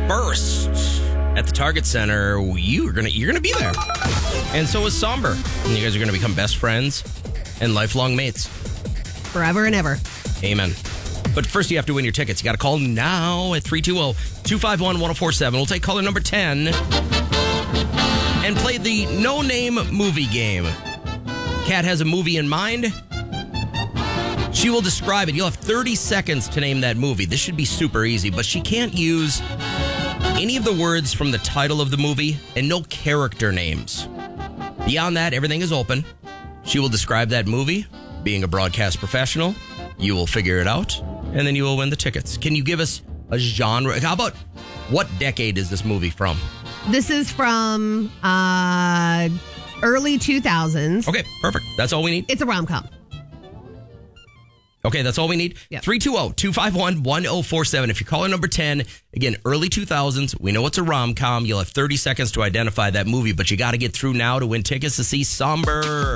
First, at the Target Center, you're gonna be there. And so is Somber. And you guys are gonna become best friends and lifelong mates. Forever and ever. Amen. But first, you have to win your tickets. You got to call now at 320-251-1047. We'll take caller number 10 and play the no-name movie game. Kat has a movie in mind. She will describe it. You'll have 30 seconds to name that movie. This should be super easy, but she can't use any of the words from the title of the movie and no character names. Beyond that, everything is open. She will describe that movie. Being a broadcast professional, you will figure it out, and then you will win the tickets. Can you give us a genre? How about what decade is this movie from? This is from early 2000s. Okay, perfect. That's all we need? It's a rom-com. Okay, that's all we need? Yep. 320-251-1047. If you're calling number 10, again, early 2000s, we know it's a rom-com. You'll have 30 seconds to identify that movie, but you got to get through now to win tickets to see Somber.